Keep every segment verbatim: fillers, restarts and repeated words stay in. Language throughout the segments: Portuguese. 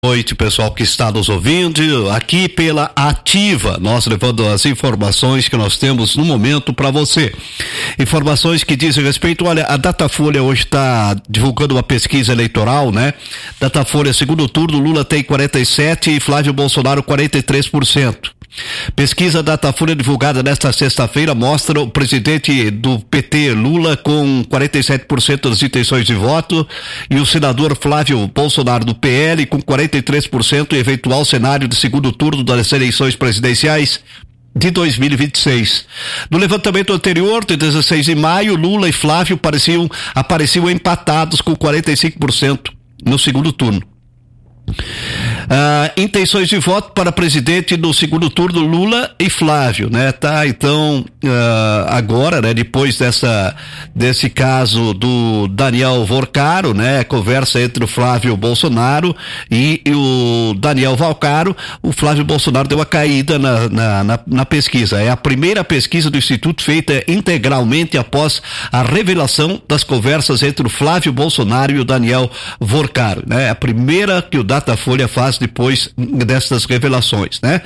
noite, pessoal que está nos ouvindo aqui pela Ativa, nós levando as informações que nós temos no momento para você. Informações que dizem respeito, olha, a Datafolha hoje está divulgando uma pesquisa eleitoral, né? Datafolha, segundo turno, Lula tem quarenta e sete por cento e Flávio Bolsonaro quarenta e três por cento. Pesquisa Datafolha divulgada nesta sexta-feira mostra o presidente do P T, Lula, com quarenta e sete por cento das intenções de voto e o senador Flávio Bolsonaro do P L com quarenta e três por cento, e eventual cenário de segundo turno das eleições presidenciais de dois mil e vinte e seis. No levantamento anterior, de dezesseis de maio, Lula e Flávio pareciam, apareciam empatados com quarenta e cinco por cento no segundo turno. Uh, intenções de voto para presidente no segundo turno, Lula e Flávio, né? Tá, então, uh, agora, né? Depois dessa, desse caso do Daniel Vorcaro, né? Conversa entre o Flávio Bolsonaro e, e o Daniel Valcaro, o Flávio Bolsonaro deu uma caída na, na, na, na pesquisa. É a primeira pesquisa do Instituto feita integralmente após a revelação das conversas entre o Flávio Bolsonaro e o Daniel Vorcaro, né? É a primeira que o Datafolha faz depois dessas revelações, né?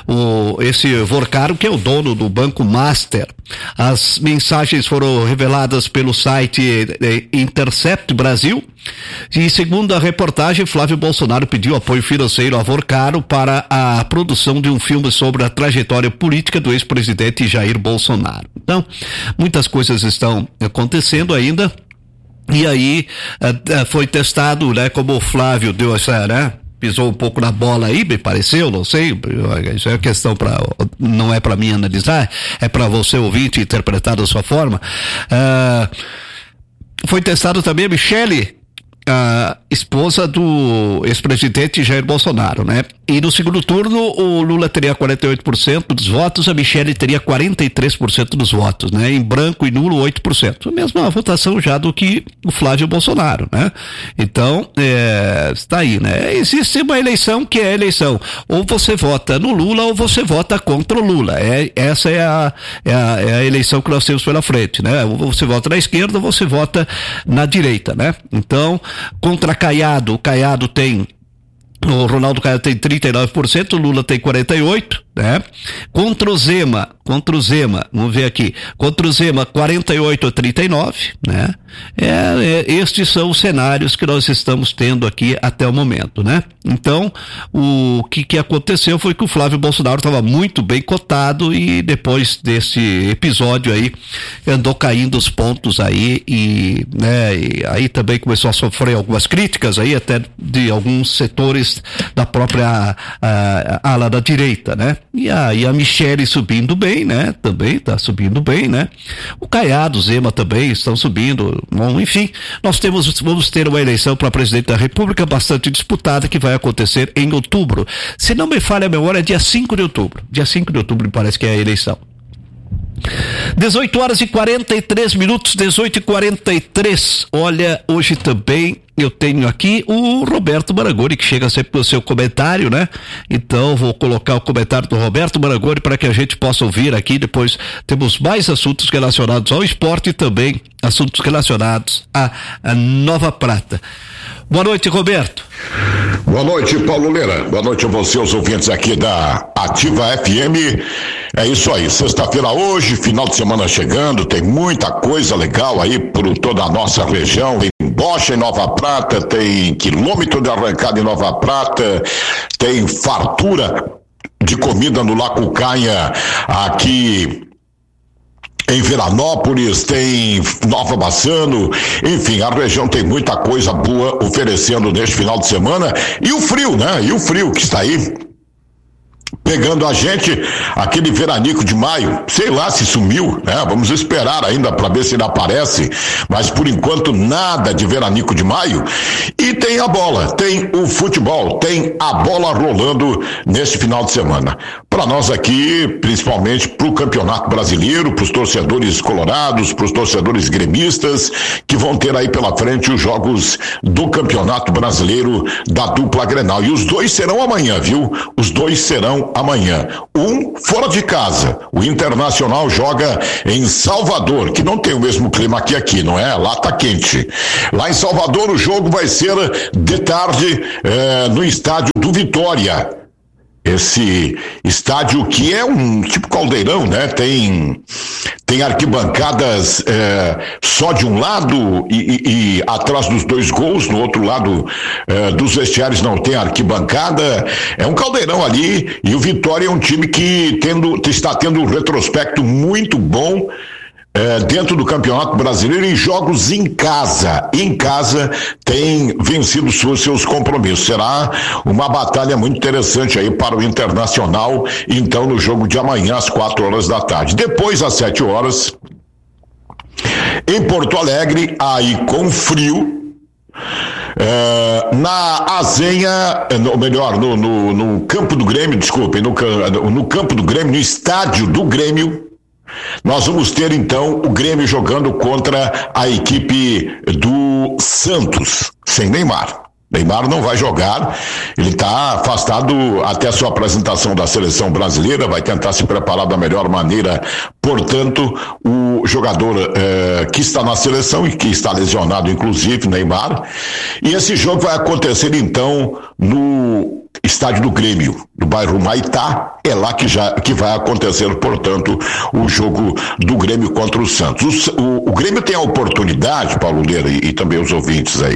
O, esse Vorcaro, que é o dono do Banco Master. As mensagens foram reveladas pelo site eh, Intercept Brasil, e segundo a reportagem, Flávio Bolsonaro pediu apoio financeiro a Vorcaro para a produção de um filme sobre a trajetória política do ex-presidente Jair Bolsonaro. Então, muitas coisas estão acontecendo ainda. E aí uh, foi testado, né, como o Flávio deu essa, né, pisou um pouco na bola aí, me pareceu, não sei, isso é questão para, não é para mim analisar, é para você ouvinte interpretar da sua forma. Uh, foi testado também a Michele, a esposa do ex-presidente Jair Bolsonaro, né? E no segundo turno o Lula teria quarenta e oito por cento dos votos, a Michele teria quarenta e três por cento dos votos, né? Em branco e nulo oito por cento. A mesma votação já do que o Flávio Bolsonaro, né? Então, é, está aí, né? Existe uma eleição que é a eleição. Ou você vota no Lula ou você vota contra o Lula. É, essa é a, é, a, é a eleição que nós temos pela frente, né? Ou você vota na esquerda ou você vota na direita, né? Então, contra Caiado, o Caiado tem, o Ronaldo Caiado tem trinta e nove por cento, o Lula tem quarenta e oito por cento, né? Contra o Zema, contra o Zema, vamos ver aqui, contra o Zema quarenta e oito a trinta e nove, né? É, é, estes são os cenários que nós estamos tendo aqui até o momento, né? Então, o que que aconteceu foi que o Flávio Bolsonaro estava muito bem cotado e depois desse episódio aí, andou caindo os pontos aí e, né, e aí também começou a sofrer algumas críticas aí até de alguns setores da própria a, a, ala da direita, né? E a, e a Michele subindo bem, né? Também tá subindo bem, né? O Caiado, o Zema também estão subindo. Bom, enfim, nós temos, vamos ter uma eleição para presidente da República bastante disputada que vai acontecer em outubro. Se não me falha a memória, é dia cinco de outubro. Dia cinco de outubro me parece que é a eleição. dezoito horas e quarenta e três minutos, dezoito e quarenta e três. Olha, hoje também eu tenho aqui o Roberto Marangoni, que chega sempre com o seu comentário, né? Então vou colocar o comentário do Roberto Marangoni para que a gente possa ouvir aqui. Depois temos mais assuntos relacionados ao esporte e também assuntos relacionados à, à Nova Prata. Boa noite, Roberto. Boa noite, Paulo Leira. Boa noite a você, os ouvintes aqui da Ativa F M. É isso aí, sexta-feira hoje, final de semana chegando, tem muita coisa legal aí por toda a nossa região. Tem bocha em Nova Prata, tem quilômetro de arrancada em Nova Prata, tem fartura de comida no Lacucaia aqui em Veranópolis, tem Nova Bassano, enfim, a região tem muita coisa boa oferecendo neste final de semana, e o frio, né? E o frio que está aí pegando a gente, aquele veranico de maio, sei lá se sumiu, né? Vamos esperar ainda para ver se ele aparece, mas por enquanto nada de veranico de maio. E tem a bola, tem o futebol, tem a bola rolando nesse final de semana. Para nós aqui, principalmente para o Campeonato Brasileiro, para os torcedores colorados, para os torcedores gremistas, que vão ter aí pela frente os jogos do Campeonato Brasileiro da dupla Grenal. E os dois serão amanhã, viu? Os dois serão amanhã. Um fora de casa. O Internacional joga em Salvador, que não tem o mesmo clima que aqui, não é? Lá tá quente. Lá em Salvador o jogo vai ser de tarde eh, no estádio do Vitória. Esse estádio que é um tipo caldeirão, né? Tem, tem arquibancadas é, só de um lado e, e, e atrás dos dois gols, no outro lado é, dos vestiários não tem arquibancada. É um caldeirão ali e o Vitória é um time que tendo, está tendo um retrospecto muito bom É, dentro do Campeonato Brasileiro em jogos em casa. Em casa tem vencido seus, seus compromissos. Será uma batalha muito interessante aí para o Internacional, então no jogo de amanhã às quatro horas da tarde. Depois às sete horas, em Porto Alegre, aí com frio, é, na Azenha, ou melhor, no, no, no campo do Grêmio, desculpem, no, no campo do Grêmio, no estádio do Grêmio, nós vamos ter então o Grêmio jogando contra a equipe do Santos, sem Neymar. Neymar não vai jogar, ele está afastado até a sua apresentação da seleção brasileira, vai tentar se preparar da melhor maneira. Portanto, o jogador eh, que está na seleção e que está lesionado, inclusive, Neymar, e esse jogo vai acontecer então no estádio do Grêmio, do bairro Maitá. É lá que, já, que vai acontecer, portanto, o jogo do Grêmio contra o Santos. O, o, o Grêmio tem a oportunidade, Paulo Leira e, e também os ouvintes aí,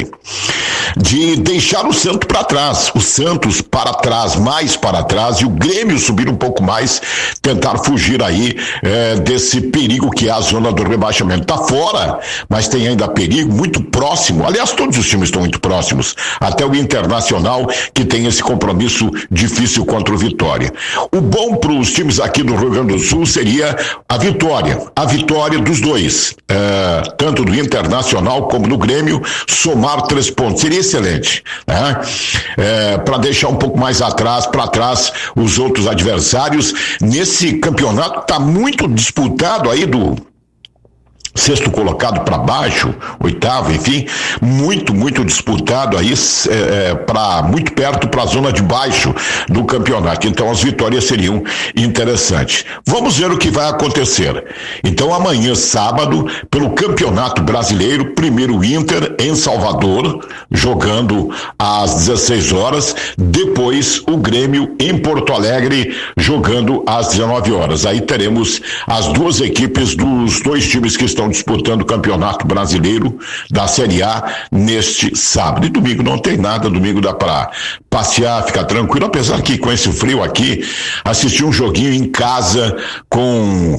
de deixar o Santos para trás, o Santos para trás, mais para trás, e o Grêmio subir um pouco mais, tentar fugir aí é, desse perigo que é a zona do rebaixamento. Tá fora, mas tem ainda perigo muito próximo. Aliás, todos os times estão muito próximos, até o Internacional, que tem esse compromisso difícil contra o Vitória. O bom para os times aqui do Rio Grande do Sul seria a vitória, a vitória dos dois, é, tanto do Internacional como do Grêmio, somar três pontos. Seria excelente, né? É, para deixar um pouco mais atrás, para trás, os outros adversários. Nesse campeonato está muito disputado aí do sexto colocado para baixo, oitavo, enfim, muito, muito disputado aí, é, para muito perto para a zona de baixo do campeonato. Então as vitórias seriam interessantes. Vamos ver o que vai acontecer. Então amanhã, sábado, pelo Campeonato Brasileiro, primeiro Inter em Salvador, jogando às dezesseis horas, depois o Grêmio em Porto Alegre, jogando às dezenove horas. Aí teremos as duas equipes dos dois times que estão disputando o Campeonato Brasileiro da Série A neste sábado. E domingo não tem nada, domingo dá para passear, ficar tranquilo, apesar que com esse frio aqui, assistir um joguinho em casa com,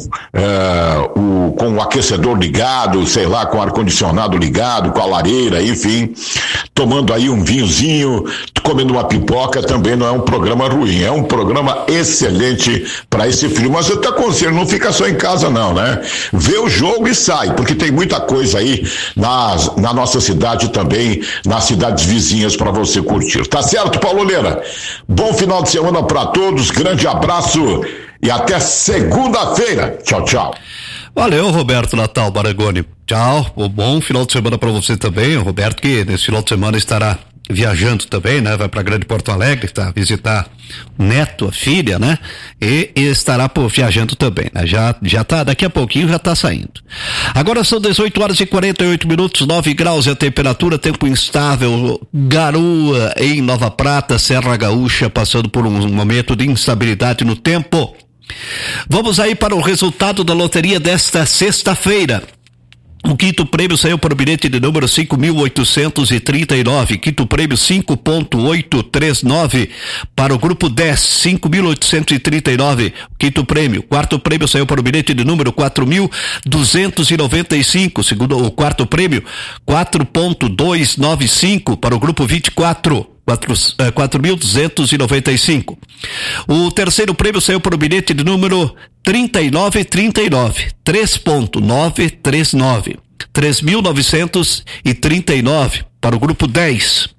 uh, o, com o aquecedor ligado, sei lá, com o ar-condicionado ligado, com a lareira, enfim, tomando aí um vinhozinho, comendo uma pipoca, também não é um programa ruim, é um programa excelente para esse frio. Mas eu te aconselho, não fica só em casa não, né? Vê o jogo e sai, porque tem muita coisa aí nas, na nossa cidade também, nas cidades vizinhas para você curtir. Tá certo, Paulo Leira? Bom final de semana para todos, grande abraço e até segunda-feira. Tchau, tchau. Valeu, Roberto Natal Baragoni. Tchau, bom final de semana para você também, o Roberto, que nesse final de semana estará viajando também, né? Vai para Grande Porto Alegre, tá? Visitar o neto, a filha, né? E, e estará por viajando também, né? Já, já tá, daqui a pouquinho já tá saindo. Agora são dezoito horas e quarenta e oito minutos, nove graus é a temperatura, tempo instável, garoa em Nova Prata, Serra Gaúcha, passando por um momento de instabilidade no tempo. Vamos aí para o resultado da loteria desta sexta-feira. O quinto prêmio saiu para o bilhete de número cinco mil oitocentos e trinta e nove, quinto prêmio cinco ponto oito três nove, para o grupo dez, cinco mil oitocentos e trinta e nove, quinto prêmio. Quarto prêmio saiu para o bilhete de número quatro mil duzentos e noventa e cinco, segundo o quarto prêmio quatro ponto dois nove cinco, para o grupo vinte e quatro, quatro mil duzentos e noventa e cinco. O terceiro prêmio saiu para o bilhete de número trinta e nove trinta e nove, três ponto nove três nove, três mil novecentos e trinta e nove, para o grupo dez.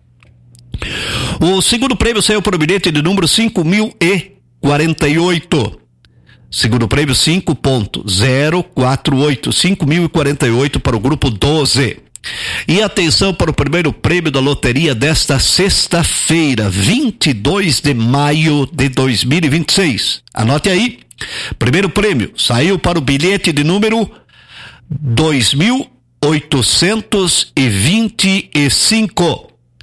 O segundo prêmio saiu para o bilhete de número cinco mil e quarenta e oito. Segundo prêmio cinco ponto zero quatro oito, cinco mil e quarenta e oito, para o grupo doze. E atenção para o primeiro prêmio da loteria desta sexta-feira, vinte e dois de maio de dois mil e vinte e seis. Anote aí. Primeiro prêmio saiu para o bilhete de número dois mil oitocentos e vinte e cinco.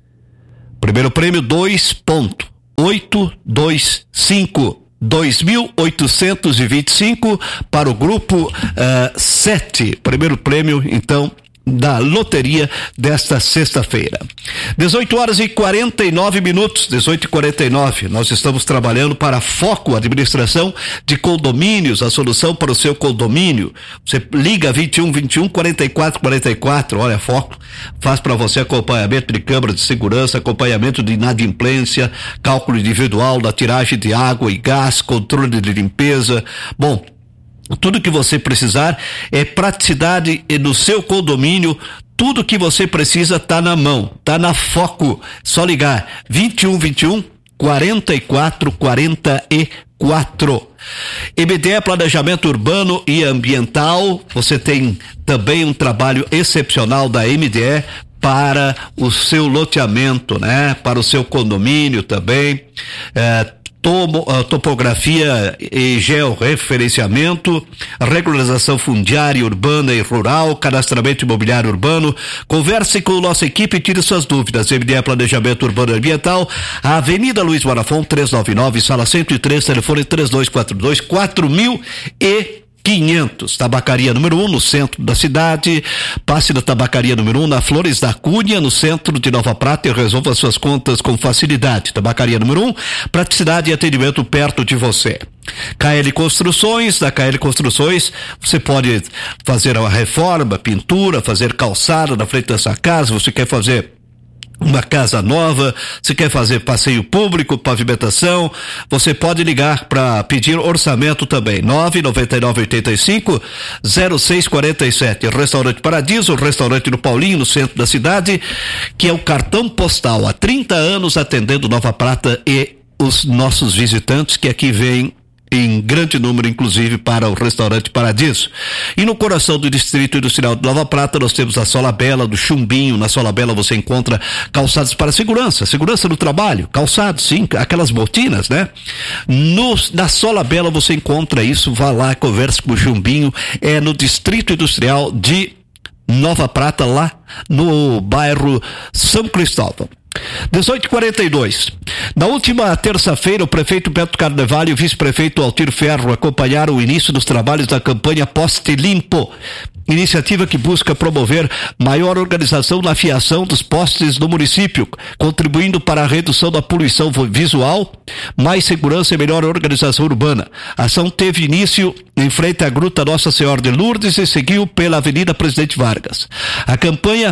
Primeiro prêmio dois ponto oito dois cinco. dois mil oitocentos e vinte e cinco para o grupo uh, sete. Primeiro prêmio, então, da loteria desta sexta-feira. dezoito horas e quarenta e nove minutos, dezoito e quarenta e nove. Nós estamos trabalhando para Foco Administração de Condomínios, a solução para o seu condomínio. Você liga vinte e um, vinte e um, quarenta e quatro, quarenta e quatro. Olha, Foco faz para você acompanhamento de câmara de segurança, acompanhamento de inadimplência, cálculo individual da tiragem de água e gás, controle de limpeza. Bom, tudo que você precisar é praticidade no seu condomínio. Tudo que você precisa tá na mão, tá na Foco. Só ligar vinte e um, vinte e um, quarenta e quatro, quarenta e quatro. M D E Planejamento Urbano e Ambiental. Você tem também um trabalho excepcional da M D E para o seu loteamento, né? Para o seu condomínio também. É, Tomo, topografia e georreferenciamento, regularização fundiária urbana e rural, cadastramento imobiliário urbano. Converse com nossa equipe e tire suas dúvidas. M D E Planejamento Urbano e Ambiental, Avenida Luiz Marafon, trezentos e noventa e nove, sala cento e três, telefone três dois quatro dois, quatro mil e quinhentos. Tabacaria número um, no centro da cidade. Passe na tabacaria número um, na Flores da Cunha, no centro de Nova Prata, e resolva suas contas com facilidade. Tabacaria número um, praticidade e atendimento perto de você. K L Construções, da K L Construções, você pode fazer uma reforma, pintura, fazer calçada na frente da sua casa. Você quer fazer uma casa nova, se quer fazer passeio público, pavimentação, você pode ligar para pedir orçamento também, nove nove nove oito cinco zero seis quatro sete. Restaurante Paradiso, restaurante do Paulinho, no centro da cidade, que é o cartão postal há trinta anos atendendo Nova Prata e os nossos visitantes que aqui vêm em grande número, inclusive, para o restaurante Paradiso. E no coração do Distrito Industrial de Nova Prata, nós temos a Sola Bela, do Chumbinho. Na Sola Bela você encontra calçados para segurança, segurança no trabalho, calçados, sim, aquelas botinas, né? No, na Sola Bela você encontra isso, vá lá, converse com o Chumbinho, é no Distrito Industrial de Nova Prata, lá no bairro São Cristóvão. dezoito e quarenta e dois. Na última terça-feira, o prefeito Beto Carnevale e o vice-prefeito Altir Ferro acompanharam o início dos trabalhos da campanha Poste Limpo, iniciativa que busca promover maior organização na fiação dos postes no município, contribuindo para a redução da poluição visual, mais segurança e melhor organização urbana. A ação teve início em frente à Gruta Nossa Senhora de Lourdes e seguiu pela Avenida Presidente Vargas. A campanha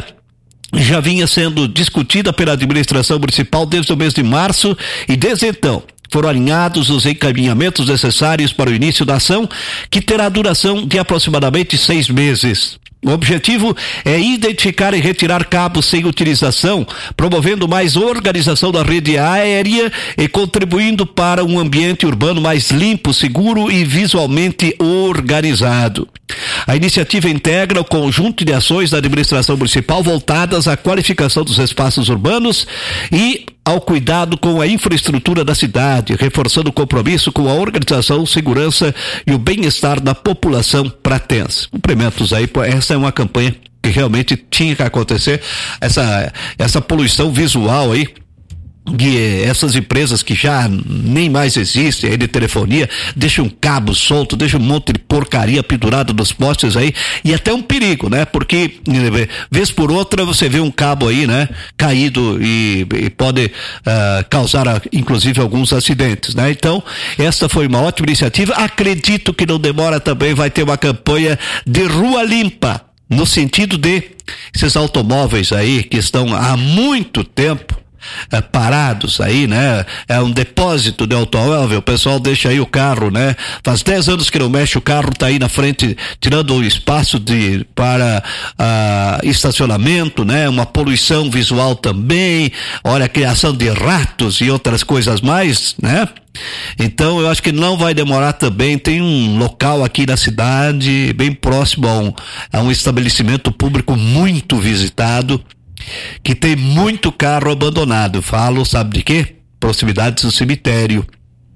já vinha sendo discutida pela administração municipal desde o mês de março e desde então foram alinhados os encaminhamentos necessários para o início da ação, que terá duração de aproximadamente seis meses. O objetivo é identificar e retirar cabos sem utilização, promovendo mais organização da rede aérea e contribuindo para um ambiente urbano mais limpo, seguro e visualmente organizado. A iniciativa integra o conjunto de ações da administração municipal voltadas à qualificação dos espaços urbanos e ao cuidado com a infraestrutura da cidade, reforçando o compromisso com a organização, segurança e o bem-estar da população pratense. Cumprimentos aí, essa é uma campanha que realmente tinha que acontecer, essa, essa poluição visual aí, que essas empresas que já nem mais existem aí de telefonia, deixam um cabo solto, deixam um monte de porcaria pendurada nos postes aí, e até um perigo, né? Porque vez por outra você vê um cabo aí, né? Caído e, e pode uh, causar inclusive alguns acidentes, né? Então, essa foi uma ótima iniciativa. Acredito que não demora também, vai ter uma campanha de rua limpa, no sentido de esses automóveis aí que estão há muito tempo é, parados aí, né? É um depósito de automóvel, o pessoal deixa aí o carro, né? Faz dez anos que não mexe, o carro tá aí na frente, tirando o espaço de, para ah, estacionamento, né? Uma poluição visual também, olha, a criação de ratos e outras coisas mais, né? Então eu acho que não vai demorar também. Tem um local aqui na cidade, bem próximo a um, a um estabelecimento público muito visitado, que tem muito carro abandonado. Falo, sabe de quê? Proximidades do cemitério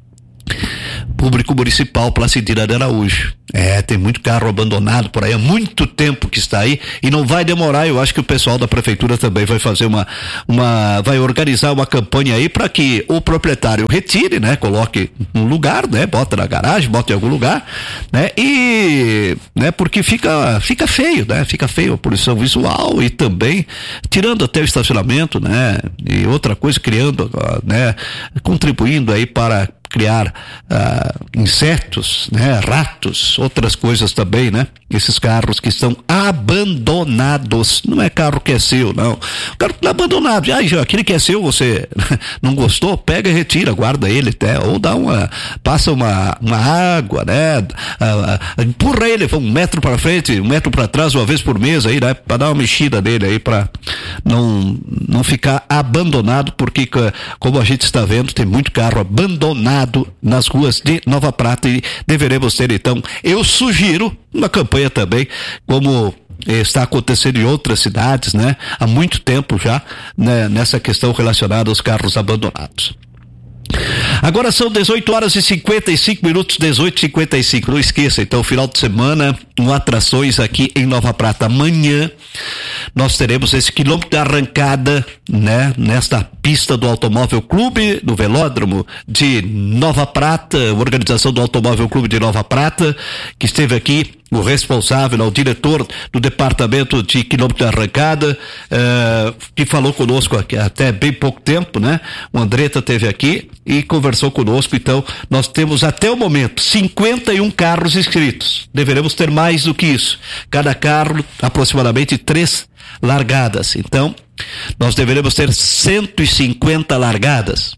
público municipal Placidina de Araújo. É, tem muito carro abandonado por aí, há muito tempo que está aí, e não vai demorar. Eu acho que o pessoal da prefeitura também vai fazer uma, uma vai organizar uma campanha aí para que o proprietário retire, né, coloque num lugar, né, bota na garagem, bota em algum lugar, né, e, né, porque fica, fica feio, né, fica feio a poluição visual e também tirando até o estacionamento, né, e outra coisa, criando, né, contribuindo aí para criar uh, insetos, né, ratos, outras coisas também, né? Esses carros que estão abandonados, não é carro que é seu, não. O carro está abandonado, ah, aquele que é seu, você não gostou, pega e retira, guarda ele até, ou dá uma, passa uma, uma água, né? Uh, uh, empurra ele um metro para frente, um metro para trás, uma vez por mês aí, né? Para dar uma mexida nele aí, para não, não ficar abandonado, porque como a gente está vendo, tem muito carro abandonado nas ruas de Nova Prata e deveremos ter, então, eu sugiro uma campanha também, como está acontecendo em outras cidades, né? Há muito tempo já, né? Nessa questão relacionada aos carros abandonados. Agora são dezoito horas e cinquenta e cinco minutos, dezoito e cinquenta e cinco. Não esqueça, então, final de semana, um atrações aqui em Nova Prata. Amanhã nós teremos esse quilômetro de arrancada, né? Nesta pista do Automóvel Clube, no velódromo de Nova Prata, organização do Automóvel Clube de Nova Prata, que esteve aqui o responsável, o diretor do departamento de quilômetro de arrancada, uh, que falou conosco aqui até bem pouco tempo, né? O Andretta esteve aqui e conversou conosco. Então, nós temos até o momento cinquenta e um carros inscritos. Deveremos ter mais do que isso. Cada carro, aproximadamente três largadas. Então, nós deveremos ter cento e cinquenta largadas.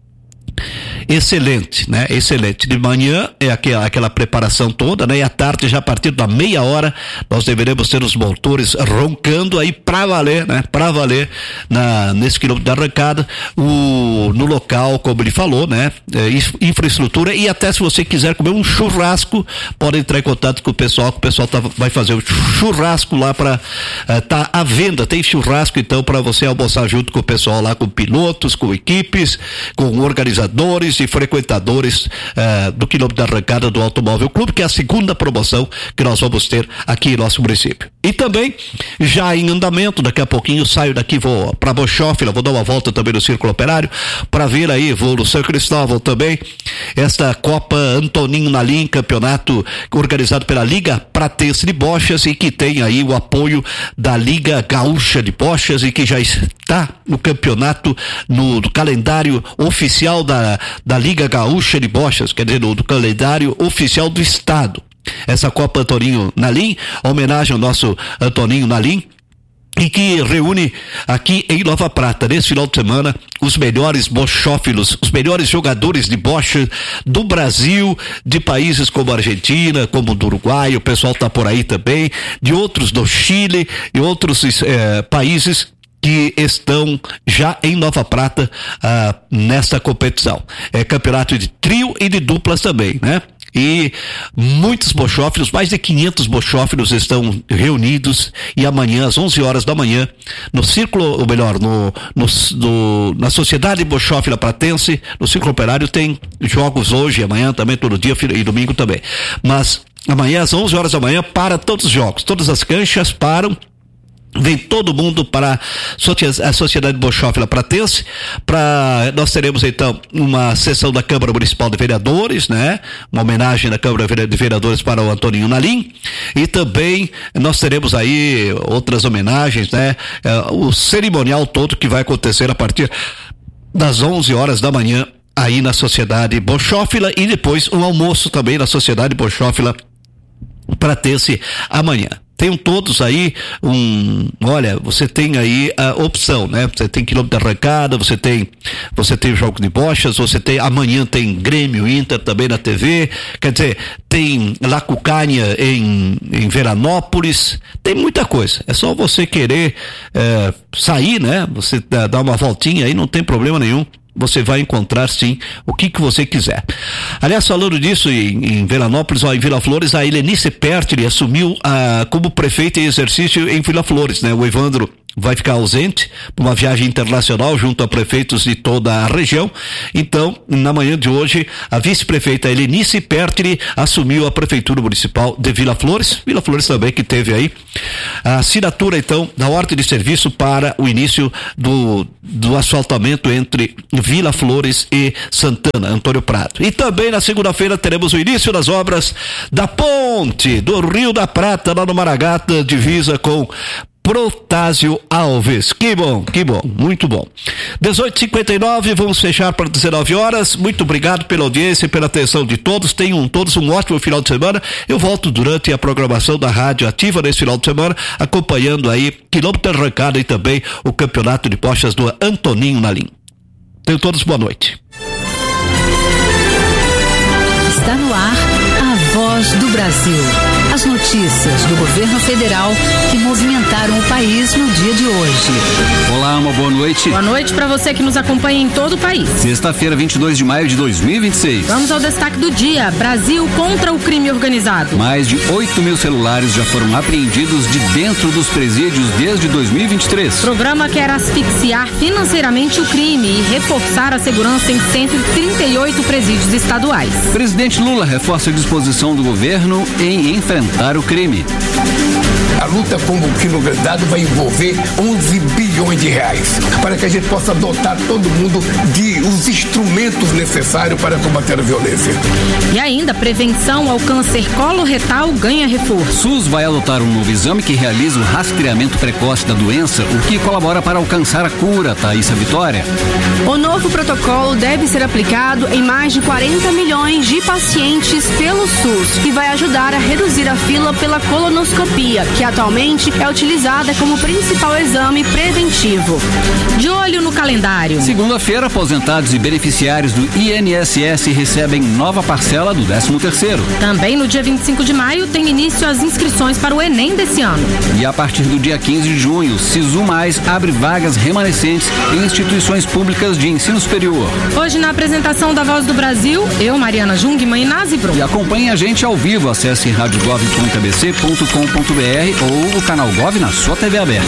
Excelente, né? Excelente. De manhã é aquela, aquela preparação toda, né? E à tarde, já a partir da meia hora, nós deveremos ter os motores roncando aí pra valer, né? Pra valer na, nesse quilômetro de arrancada, o, no local, como ele falou, né? É, infraestrutura, e até se você quiser comer um churrasco, pode entrar em contato com o pessoal, que o pessoal tá, vai fazer um churrasco lá pra, uh, tá à venda, tem churrasco então para você almoçar junto com o pessoal lá, com pilotos, com equipes, com organizadores e frequentadores uh, do quilômetro da arrancada do Automóvel Clube, que é a segunda promoção que nós vamos ter aqui em nosso município. E também, já em andamento, daqui a pouquinho saio daqui, vou para Bochófila, vou dar uma volta também no Círculo Operário, para ver aí, vou no São Cristóvão também, esta Copa Antoninho Nalim, campeonato organizado pela Liga Pratense de Bochas, e que tem aí o apoio da Liga Gaúcha de Bochas, e que já está no campeonato, no, no calendário oficial da, da Liga Gaúcha de Bochas, quer dizer, no, do calendário oficial do estado. Essa Copa Antoninho Nalim, homenagem ao nosso Antoninho Nalim, e que reúne aqui em Nova Prata, nesse final de semana, os melhores bochófilos, os melhores jogadores de bocha do Brasil, de países como a Argentina, como do Uruguai, o pessoal tá por aí também, de outros do Chile e outros eh, países que estão já em Nova Prata ah, nesta competição. É campeonato de trio e de duplas também, né? E muitos bochófilos, mais de quinhentos bochófilos estão reunidos, e amanhã às onze horas da manhã, no Círculo, ou melhor, no, no, no, na Sociedade Bochófila Pratense, no Círculo Operário, tem jogos hoje, amanhã também, todo dia e domingo também. Mas amanhã às onze horas da manhã para todos os jogos, todas as canchas param. Vem todo mundo para a Sociedade Bochófila Pratense. Pra, nós teremos então uma sessão da Câmara Municipal de Vereadores, né? Uma homenagem da Câmara de Vereadores para o Antoninho Nalim, e também nós teremos aí outras homenagens, né? O cerimonial todo que vai acontecer a partir das onze horas da manhã aí na Sociedade Bochófila, e depois um almoço também na Sociedade Bochófila Pratense amanhã. tenham todos aí um, olha, você tem aí a opção, né? Você tem quilômetro de arrancada, você tem, você tem jogo de bochas, você tem, amanhã tem Grêmio Inter também na T V, quer dizer, tem La Cucânia em, em Veranópolis, tem muita coisa, é só você querer é, sair, né? Você dá, dá uma voltinha aí, não tem problema nenhum. Você vai encontrar sim o que que você quiser. Aliás, falando disso em, em Veranópolis, ó, em Vila Flores, a Helenice Pertile assumiu ah, como prefeita em exercício em Vila Flores, né? O Evandro vai ficar ausente por uma viagem internacional junto a prefeitos de toda a região. Então, na manhã de hoje, a vice-prefeita Helenice Pertile assumiu a prefeitura municipal de Vila Flores. Vila Flores também que teve aí a assinatura, então, da ordem de serviço para o início do, do asfaltamento entre Vila Flores e Santana, Antônio Prado. E também na segunda-feira teremos o início das obras da ponte do Rio da Prata, lá no Maragata, divisa com Protásio Alves. Que bom, que bom, muito bom. dezoito e cinquenta e nove, vamos fechar para dezenove horas. Muito obrigado pela audiência e pela atenção de todos. Tenham todos um ótimo final de semana. Eu volto durante a programação da Rádio Ativa nesse final de semana, acompanhando aí quilômetro de arrancada e também o campeonato de bochas do Antoninho Nalim. Tenham todos boa noite. Está no ar a Voz do Brasil. As notícias do governo federal que movimentaram o país no dia de hoje. Olá, uma boa noite. Boa noite para você que nos acompanha em todo o país. Sexta-feira, vinte e dois de maio de dois mil e vinte e seis. Vamos ao destaque do dia. Brasil contra o crime organizado. Mais de oito mil celulares já foram apreendidos de dentro dos presídios desde dois mil e vinte e três. Programa quer asfixiar financeiramente o crime e reforçar a segurança em cento e trinta e oito presídios estaduais. Presidente Lula reforça a disposição do governo em enfrentar o crime. A luta contra o crime organizado vai envolver onze bilhões de reais para que a gente possa dotar todo mundo de os instrumentos necessários para combater a violência. E ainda, prevenção ao câncer coloretal ganha reforço. SUS vai adotar um novo exame que realiza o rastreamento precoce da doença, o que colabora para alcançar a cura. Thaísa Vitória. O novo protocolo deve ser aplicado em mais de quarenta milhões de pacientes pelo SUS e vai ajudar a reduzir a fila pela colonoscopia, que atualmente é utilizada como principal exame preventivo. De olho no calendário. Segunda-feira, aposentados e beneficiários do I N S S recebem nova parcela do décimo terceiro. Também no dia vinte e cinco de maio tem início as inscrições para o Enem desse ano. E a partir do dia quinze de junho, Sisu Mais abre vagas remanescentes em instituições públicas de ensino superior. Hoje na apresentação da Voz do Brasil, eu, Mariana Jungmann e Nazi Brum. E acompanhe a gente ao vivo, acesse rádio gov ponto a b c ponto com ponto b r ou o canal Gov na sua T V aberta.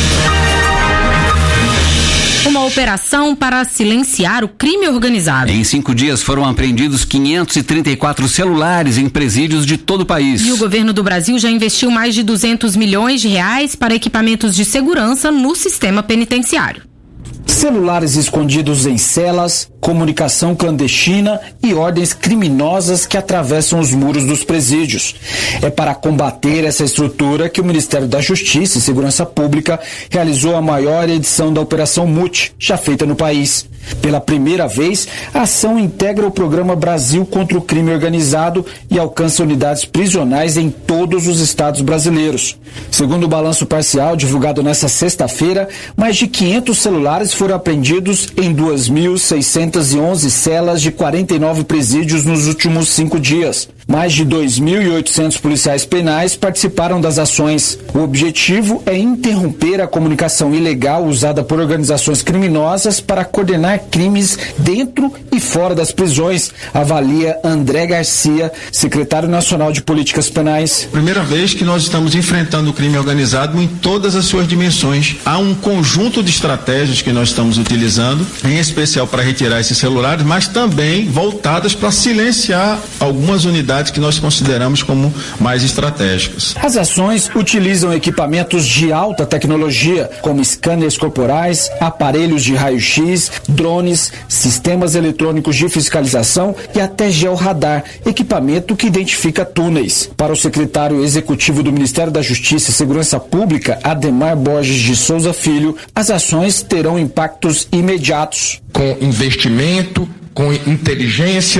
Uma operação para silenciar o crime organizado. Em cinco dias foram apreendidos quinhentos e trinta e quatro celulares em presídios de todo o país. E o governo do Brasil já investiu mais de duzentos milhões de reais para equipamentos de segurança no sistema penitenciário. Celulares escondidos em celas, comunicação clandestina e ordens criminosas que atravessam os muros dos presídios. É para combater essa estrutura que o Ministério da Justiça e Segurança Pública realizou a maior edição da Operação Mute, já feita no país. Pela primeira vez, a ação integra o programa Brasil contra o Crime Organizado e alcança unidades prisionais em todos os estados brasileiros. Segundo o balanço parcial divulgado nesta sexta-feira, mais de quinhentos celulares foram apreendidos em duas mil seiscentas e onze celas de quarenta e nove presídios nos últimos cinco dias. Mais de dois mil e oitocentos policiais penais participaram das ações. O objetivo é interromper a comunicação ilegal usada por organizações criminosas para coordenar crimes dentro e fora das prisões, avalia André Garcia, secretário nacional de Políticas Penais. Primeira vez que nós estamos enfrentando o crime organizado em todas as suas dimensões. Há um conjunto de estratégias que nós estamos utilizando, em especial para retirar esses celulares, mas também voltadas para silenciar algumas unidades que nós consideramos como mais estratégicas. As ações utilizam equipamentos de alta tecnologia, como scanners corporais, aparelhos de raio-x, drones, sistemas eletrônicos de fiscalização e até georradar, equipamento que identifica túneis. Para o secretário executivo do Ministério da Justiça e Segurança Pública, Ademar Borges de Souza Filho, as ações terão impactos imediatos. Com investimento, com inteligência, com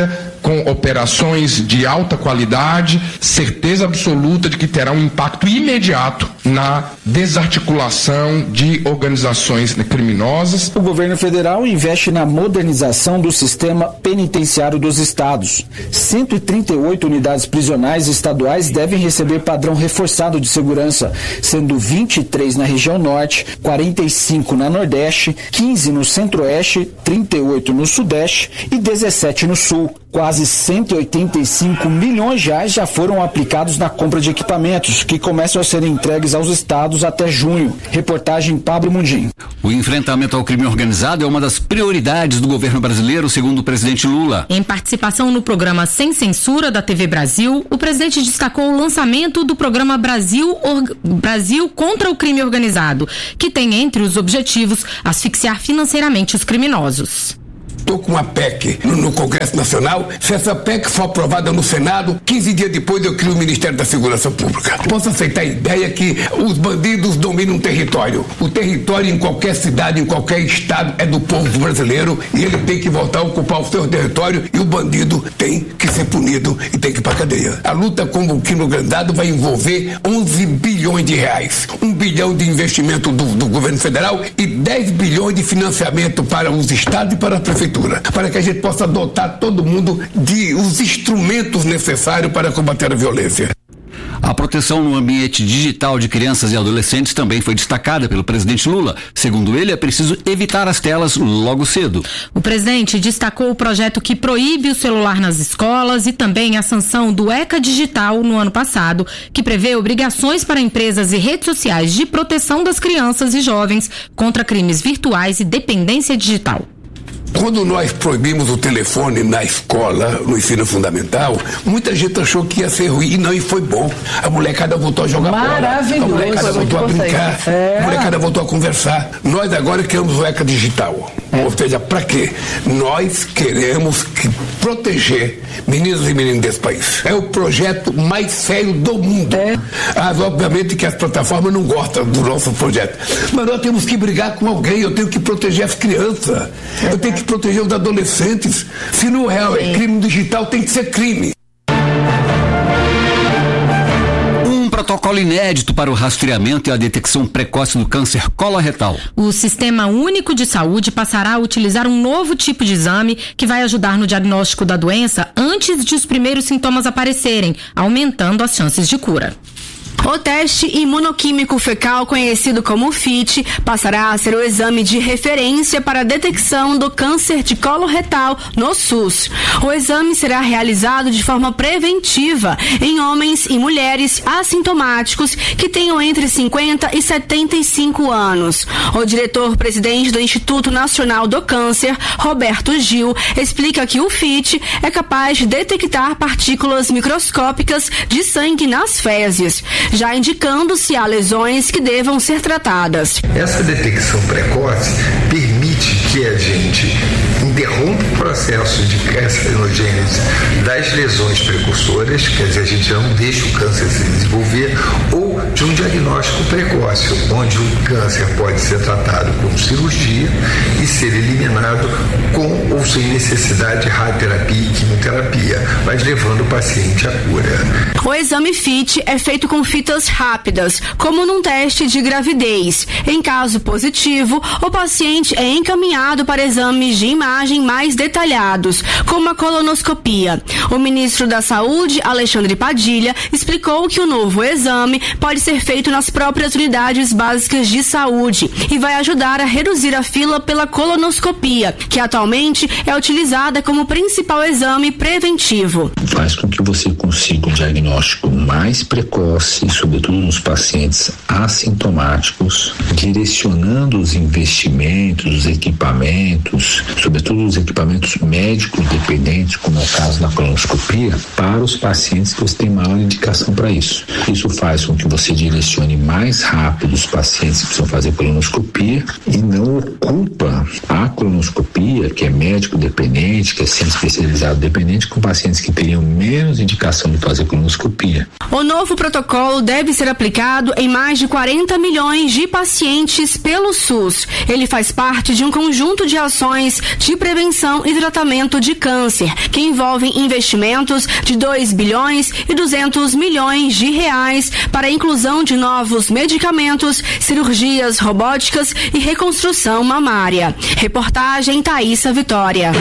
com operações de alta qualidade, certeza absoluta de que terá um impacto imediato na desarticulação de organizações criminosas. O governo federal investe na modernização do sistema penitenciário dos estados. cento e trinta e oito unidades prisionais estaduais devem receber padrão reforçado de segurança, sendo vinte e três na região norte, quarenta e cinco na nordeste, quinze no centro-oeste, trinta e oito no sudeste e dezessete no sul. Quase cento e oitenta e cinco milhões de reais já foram aplicados na compra de equipamentos, que começam a ser entregues aos estados até junho. Reportagem Pablo Mundim. O enfrentamento ao crime organizado é uma das prioridades do governo brasileiro, segundo o presidente Lula. Em participação no programa Sem Censura da T V Brasil, o presidente destacou o lançamento do programa Brasil, Or... Brasil contra o Crime Organizado, que tem entre os objetivos asfixiar financeiramente os criminosos. Estou com uma P E C no, no Congresso Nacional. Se essa P E C for aprovada no Senado, quinze dias depois eu crio o Ministério da Segurança Pública. Posso aceitar a ideia que os bandidos dominam o território. O território em qualquer cidade, em qualquer estado, é do povo brasileiro e ele tem que voltar a ocupar o seu território e o bandido tem que ser punido e tem que ir para a cadeia. A luta contra o crime organizado vai envolver onze bilhões de reais. um bilhão de investimento do, do governo federal e dez bilhões de financiamento para os estados e para a prefeitura, para que a gente possa dotar todo mundo de os instrumentos necessários para combater a violência. A proteção no ambiente digital de crianças e adolescentes também foi destacada pelo presidente Lula. Segundo ele, é preciso evitar as telas logo cedo. O presidente destacou o projeto que proíbe o celular nas escolas e também a sanção do ECA Digital no ano passado, que prevê obrigações para empresas e redes sociais de proteção das crianças e jovens contra crimes virtuais e dependência digital. Quando nós proibimos o telefone na escola, no ensino fundamental, muita gente achou que ia ser ruim, e não, e foi bom. A molecada voltou a jogar bola, a molecada voltou a brincar, é. a molecada voltou a conversar. Nós agora queremos o ECA Digital. É. Ou seja, para quê? Nós queremos que proteger meninos e meninas desse país. É o projeto mais sério do mundo. É. Ah, obviamente que as plataformas não gostam do nosso projeto. Mas nós temos que brigar com alguém, eu tenho que proteger as crianças. Eu tenho que proteger os adolescentes. Se não é, é crime digital, tem que ser crime. Um protocolo inédito para o rastreamento e a detecção precoce do câncer coloretal. O Sistema Único de Saúde passará a utilizar um novo tipo de exame que vai ajudar no diagnóstico da doença antes de os primeiros sintomas aparecerem, aumentando as chances de cura. O teste imunoquímico fecal, conhecido como F I T, passará a ser o exame de referência para a detecção do câncer de colo retal no SUS. O exame será realizado de forma preventiva em homens e mulheres assintomáticos que tenham entre cinquenta e setenta e cinco anos. O diretor-presidente do Instituto Nacional do Câncer, Roberto Gil, explica que o F I T é capaz de detectar partículas microscópicas de sangue nas fezes, já indicando se há lesões que devam ser tratadas. Essa detecção precoce permite que a gente interrompa o processo de carcinogênese das lesões precursoras, quer dizer, a gente não deixa o câncer se desenvolver, ou de um diagnóstico precoce, onde o câncer pode ser tratado com cirurgia e ser eliminado com ou sem necessidade de radioterapia e quimioterapia, mas levando o paciente à cura. O exame F I T é feito com fitas rápidas, como num teste de gravidez. Em caso positivo, o paciente é encaminhado para exames de imagem mais detalhados, como a colonoscopia. O ministro da Saúde, Alexandre Padilha, explicou que o novo exame pode ser feito nas próprias unidades básicas de saúde e vai ajudar a reduzir a fila pela colonoscopia, que atualmente é utilizada como principal exame preventivo. Faz com que você consiga um diagnóstico mais precoce, sobretudo nos pacientes assintomáticos, direcionando os investimentos, os equipamentos, sobretudo os equipamentos médicos dependentes, como é o caso da colonoscopia, para os pacientes que você tem maior indicação para isso. Isso faz com que você você direcione mais rápido os pacientes que precisam fazer colonoscopia e não ocupa a colonoscopia, que é médico dependente, que é centro especializado dependente, com pacientes que teriam menos indicação de fazer colonoscopia. O novo protocolo deve ser aplicado em mais de quarenta milhões de pacientes pelo SUS. Ele faz parte de um conjunto de ações de prevenção e tratamento de câncer, que envolvem investimentos de dois bilhões e duzentos milhões de reais para a inclusão de novos medicamentos, cirurgias robóticas e reconstrução mamária. Reportagem Thaísa Vitória.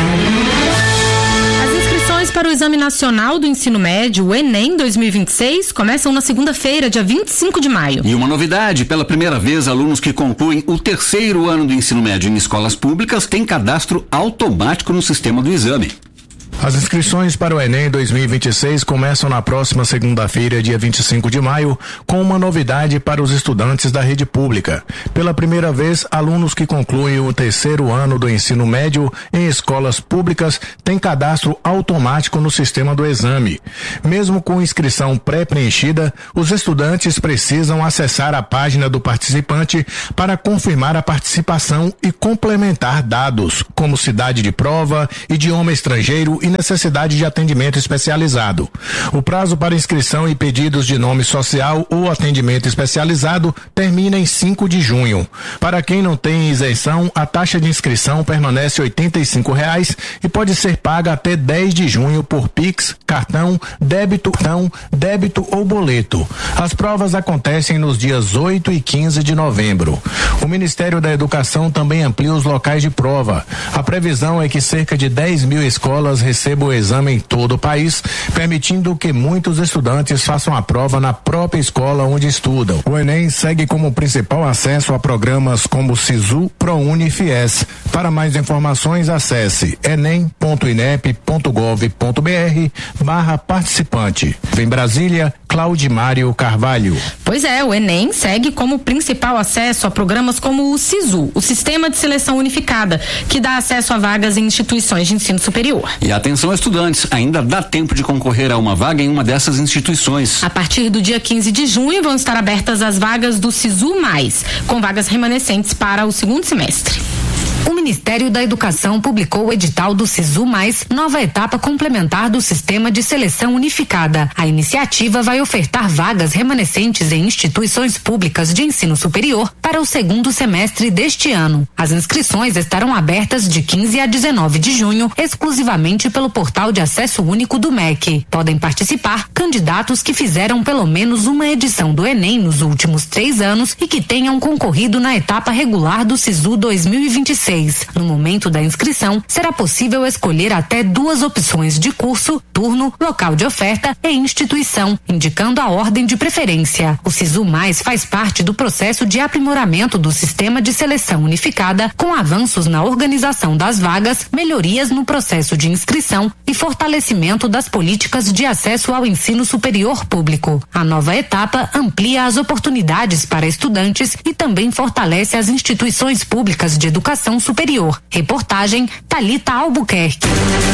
As inscrições para o Exame Nacional do Ensino Médio, o Enem dois mil e vinte e seis, começam na segunda-feira, dia vinte e cinco de maio. E uma novidade, pela primeira vez, alunos que concluem o terceiro ano do ensino médio em escolas públicas têm cadastro automático no sistema do exame. As inscrições para o Enem dois mil e vinte e seis começam na próxima segunda-feira, dia vinte e cinco de maio, com uma novidade para os estudantes da rede pública. Pela primeira vez, alunos que concluem o terceiro ano do ensino médio em escolas públicas têm cadastro automático no sistema do exame. Mesmo com inscrição pré-preenchida, os estudantes precisam acessar a página do participante para confirmar a participação e complementar dados, como cidade de prova, idioma estrangeiro e necessidade de atendimento especializado. O prazo para inscrição e pedidos de nome social ou atendimento especializado termina em cinco de junho. Para quem não tem isenção, a taxa de inscrição permanece oitenta e cinco reais e pode ser paga até dez de junho por Pix, cartão, débito, cartão, débito ou boleto. As provas acontecem nos dias oito e quinze de novembro. O Ministério da Educação também amplia os locais de prova. A previsão é que cerca de dez mil escolas receba o exame em todo o país, permitindo que muitos estudantes façam a prova na própria escola onde estudam. O Enem segue como principal acesso a programas como SISU, ProUni e FIES. Para mais informações, acesse enem ponto inep ponto gov ponto br barra participante. Em Brasília, Claudimário Carvalho. Pois é, o Enem segue como principal acesso a programas como o SISU, o Sistema de Seleção Unificada, que dá acesso a vagas em instituições de ensino superior. E atenção, estudantes, ainda dá tempo de concorrer a uma vaga em uma dessas instituições. A partir do dia quinze de junho vão estar abertas as vagas do SISU mais, com vagas remanescentes para o segundo semestre. O Ministério da Educação publicou o edital do SISU mais, nova etapa complementar do Sistema de Seleção Unificada. A iniciativa vai ofertar vagas remanescentes em instituições públicas de ensino superior para o segundo semestre deste ano. As inscrições estarão abertas de quinze a dezenove de junho, exclusivamente pelo portal de acesso único do M E C. Podem participar candidatos que fizeram pelo menos uma edição do Enem nos últimos três anos e que tenham concorrido na etapa regular do SISU dois mil e vinte e seis. No momento da inscrição, será possível escolher até duas opções de curso, turno, local de oferta e instituição, indicando a ordem de preferência. O SISU mais faz parte do processo de aprimoramento do Sistema de Seleção Unificada, com avanços na organização das vagas, melhorias no processo de inscrição e fortalecimento das políticas de acesso ao ensino superior público. A nova etapa amplia as oportunidades para estudantes e também fortalece as instituições públicas de educação superior. Reportagem Thalita Albuquerque.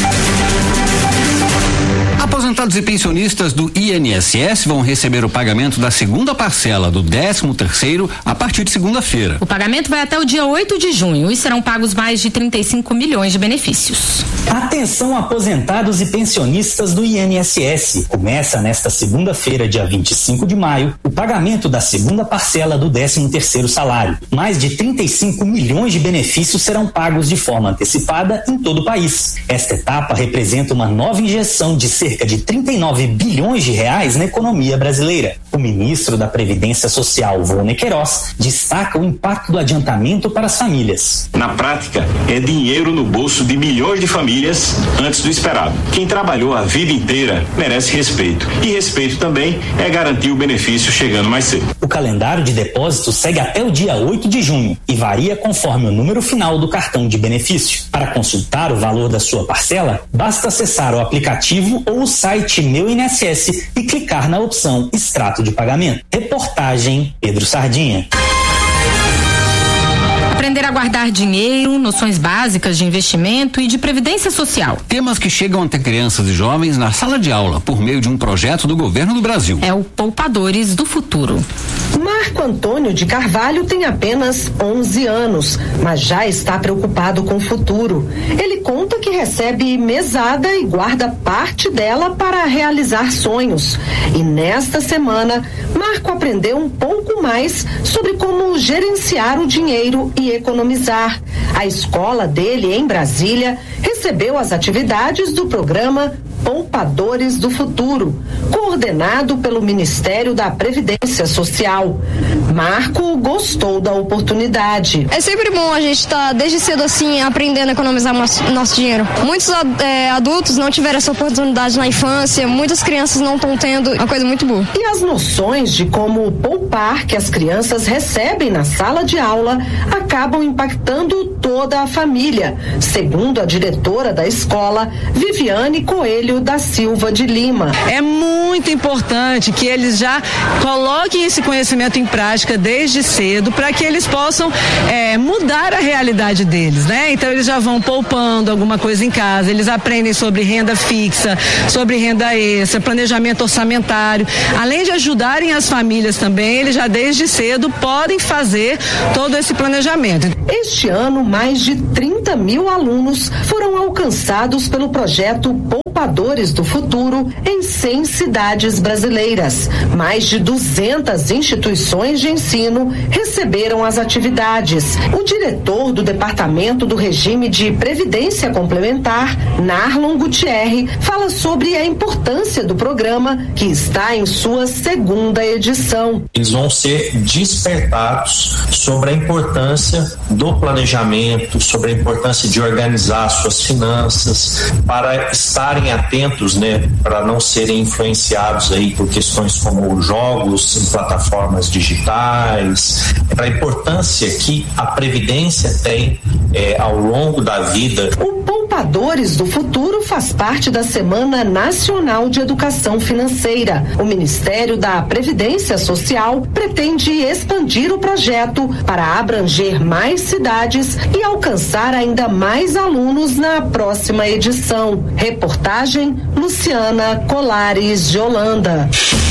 Aposentados e pensionistas do I N S S vão receber o pagamento da segunda parcela do décimo terceiro a partir de segunda-feira. O pagamento vai até o dia oito de junho e serão pagos mais de trinta e cinco milhões de benefícios. Atenção, aposentados e pensionistas do I N S S. Começa nesta segunda-feira, dia vinte e cinco de maio, o pagamento da segunda parcela do décimo terceiro salário. Mais de trinta e cinco milhões de benefícios serão pagos de forma antecipada em todo o país. Esta etapa representa uma nova injeção de cerca de trinta e nove bilhões de reais na economia brasileira. O ministro da Previdência Social, Volney Queiroz, destaca o impacto do adiantamento para as famílias. Na prática, é dinheiro no bolso de milhões de famílias antes do esperado. Quem trabalhou a vida inteira merece respeito. E respeito também é garantir o benefício chegando mais cedo. O calendário de depósitos segue até o dia oito de junho e varia conforme o número final do cartão de benefício. Para consultar o valor da sua parcela, basta acessar o aplicativo ou o site Meu I N S S e clicar na opção Extrato de Pagamento. Reportagem Pedro Sardinha. A Aprender a guardar dinheiro, noções básicas de investimento e de previdência social. Temas que chegam até crianças e jovens na sala de aula por meio de um projeto do governo do Brasil. É o Poupadores do Futuro. Marco Antônio de Carvalho tem apenas onze anos, mas já está preocupado com o futuro. Ele conta que recebe mesada e guarda parte dela para realizar sonhos. E nesta semana, Marco aprendeu um pouco mais sobre como gerenciar o dinheiro e economizar. A escola dele, em Brasília, recebeu as atividades do programa Poupadores do Futuro, coordenado pelo Ministério da Previdência Social. Marco gostou da oportunidade. É sempre bom a gente estar tá, desde cedo assim aprendendo a economizar nosso, nosso dinheiro. Muitos é, adultos não tiveram essa oportunidade na infância, muitas crianças não estão tendo, é uma coisa muito boa. E as noções de como poupar que as crianças recebem na sala de aula acabam impactando toda a família, segundo a diretora da escola, Viviane Coelho da Silva de Lima. É muito importante que eles já coloquem esse conhecimento em prática desde cedo para que eles possam é, mudar a realidade deles, né? Então eles já vão poupando alguma coisa em casa, eles aprendem sobre renda fixa, sobre renda extra, planejamento orçamentário. Além de ajudarem as famílias também, eles já desde cedo podem fazer todo esse planejamento. Este ano, mais de trinta mil alunos foram alcançados pelo projeto Poupadores do Futuro em cem cidades brasileiras. Mais de duzentas instituições de ensino receberam as atividades. O diretor do Departamento do Regime de Previdência Complementar, Narlon Gutierre, fala sobre a importância do programa, que está em sua segunda edição. Eles vão ser despertados sobre a importância do planejamento, sobre a importância de organizar suas finanças, para estarem atentos, né, para não serem influenciados aí por questões como jogos em plataformas digitais, para a importância que a previdência tem é, ao longo da vida. O Poupadores do Futuro faz parte da Semana Nacional de Educação Financeira. O Ministério da Previdência Social pretende expandir o projeto para abranger mais cidades e alcançar ainda mais alunos na próxima edição. Reportagem Luciana Colares de Holanda.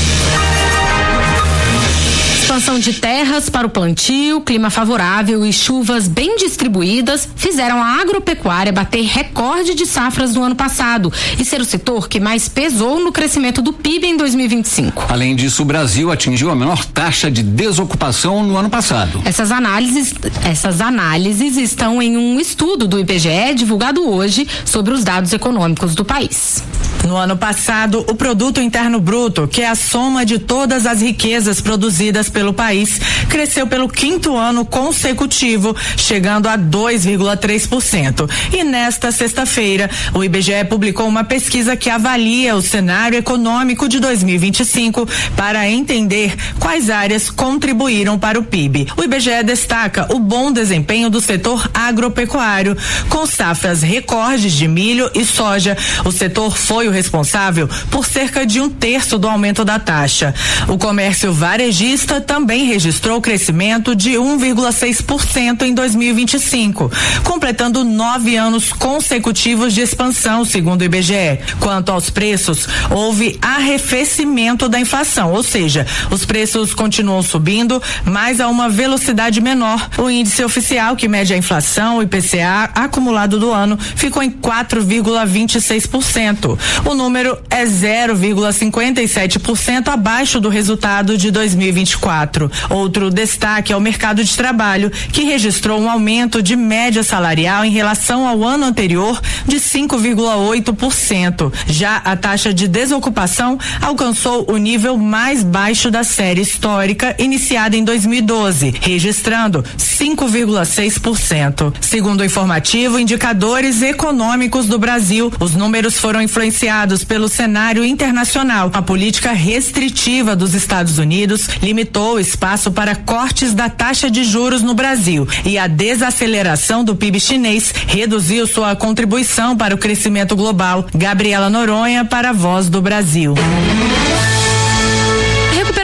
Expansão de terras para o plantio, clima favorável e chuvas bem distribuídas fizeram a agropecuária bater recorde de safras no ano passado e ser o setor que mais pesou no crescimento do P I B em dois mil e vinte e cinco. Além disso, o Brasil atingiu a menor taxa de desocupação no ano passado. Essas análises, essas análises estão em um estudo do I B G E divulgado hoje sobre os dados econômicos do país. No ano passado, o Produto Interno Bruto, que é a soma de todas as riquezas produzidas pelo país, cresceu pelo quinto ano consecutivo, chegando a dois vírgula três por cento. E nesta sexta-feira, o I B G E publicou uma pesquisa que avalia o cenário econômico de dois mil e vinte e cinco para entender quais áreas contribuíram para o P I B. O I B G E destaca o bom desempenho do setor agropecuário, com safras recordes de milho e soja. O setor foi o responsável por cerca de um terço do aumento da taxa. O comércio varejista também registrou crescimento de um vírgula seis por cento em dois mil e vinte e cinco, completando nove anos consecutivos de expansão, segundo o I B G E. Quanto aos preços, houve arrefecimento da inflação, ou seja, os preços continuam subindo, mas a uma velocidade menor. O índice oficial, que mede a inflação, o I P C A, acumulado do ano, ficou em quatro vírgula vinte e seis por cento. O número é zero vírgula cinquenta e sete por cento abaixo do resultado de dois mil e vinte e quatro. Outro destaque é o mercado de trabalho, que registrou um aumento de média salarial em relação ao ano anterior de cinco vírgula oito por cento. Já a taxa de desocupação alcançou o nível mais baixo da série histórica, iniciada em dois mil e doze, registrando cinco vírgula seis por cento. Segundo o informativo Indicadores Econômicos do Brasil, os números foram influenciados pelo cenário internacional. A política restritiva dos Estados Unidos limitou o espaço para cortes da taxa de juros no Brasil, e a desaceleração do P I B chinês reduziu sua contribuição para o crescimento global. Gabriela Noronha, para a Voz do Brasil.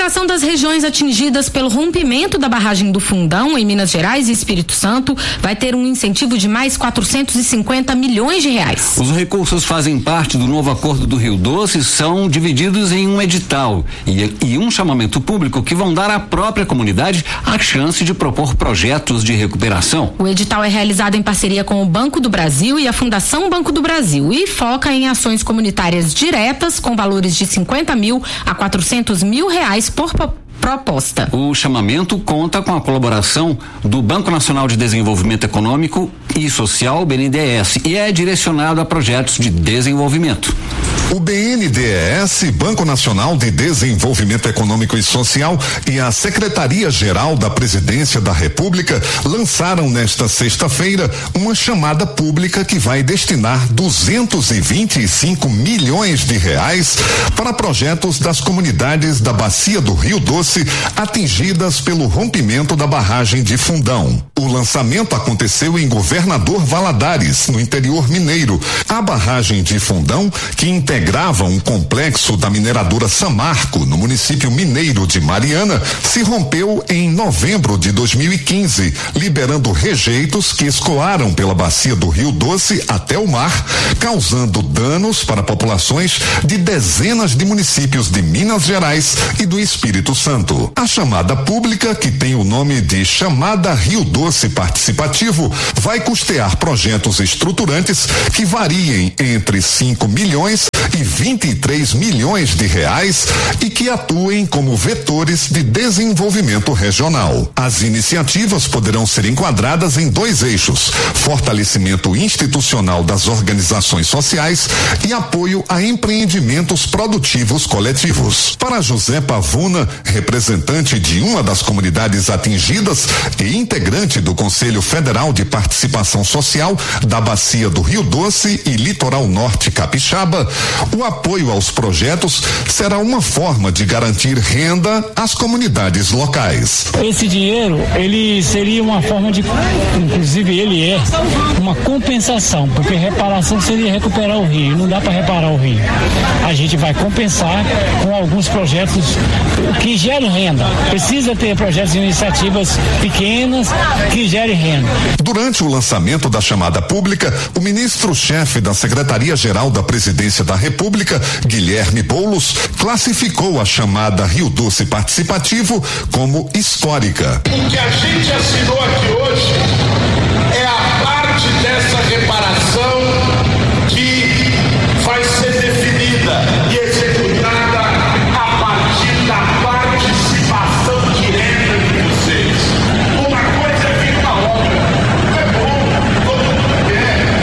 população das regiões atingidas pelo rompimento da barragem do Fundão, em Minas Gerais e Espírito Santo, vai ter um incentivo de mais quatrocentos e cinquenta milhões de reais. Os recursos fazem parte do novo acordo do Rio Doce, são divididos em um edital e, e um chamamento público que vão dar à própria comunidade a chance de propor projetos de recuperação. O edital é realizado em parceria com o Banco do Brasil e a Fundação Banco do Brasil e foca em ações comunitárias diretas com valores de cinquenta mil a quatrocentos mil reais por proposta. O chamamento conta com a colaboração do Banco Nacional de Desenvolvimento Econômico e Social, B N D E S, e é direcionado a projetos de desenvolvimento. O B N D E S, Banco Nacional de Desenvolvimento Econômico e Social, e a Secretaria-Geral da Presidência da República lançaram nesta sexta-feira uma chamada pública que vai destinar duzentos e vinte e cinco milhões de reais para projetos das comunidades da Bacia do Rio Doce atingidas pelo rompimento da barragem de Fundão. O lançamento aconteceu em Governador Valadares, no interior mineiro. A barragem de Fundão, que integrava um complexo da mineradora Samarco, no município mineiro de Mariana, se rompeu em novembro de dois mil e quinze, liberando rejeitos que escoaram pela bacia do Rio Doce até o mar, causando danos para populações de dezenas de municípios de Minas Gerais e do Espírito Santo. A chamada pública, que tem o nome de Chamada Rio Doce Participativo, vai custear projetos estruturantes que variem entre cinco milhões e vinte e três milhões de reais e que atuem como vetores de desenvolvimento regional. As iniciativas poderão ser enquadradas em dois eixos: fortalecimento institucional das organizações sociais e apoio a empreendimentos produtivos coletivos. Para José Pavuna, representante de uma das comunidades atingidas e integrante do Conselho Federal de Participação Social da Bacia do Rio Doce e Litoral Norte Capixaba, o apoio aos projetos será uma forma de garantir renda às comunidades locais. Esse dinheiro, ele seria uma forma de, inclusive ele é, uma compensação, porque reparação seria recuperar o rio, não dá para reparar o rio. A gente vai compensar com alguns projetos que geram renda. Precisa ter projetos e iniciativas pequenas que gerem renda. Durante o lançamento da chamada pública, o ministro-chefe da Secretaria-Geral da Presidência da República, Guilherme Boulos, classificou a chamada Rio Doce Participativo como histórica. O que a gente assinou aqui hoje é a parte dessa reparação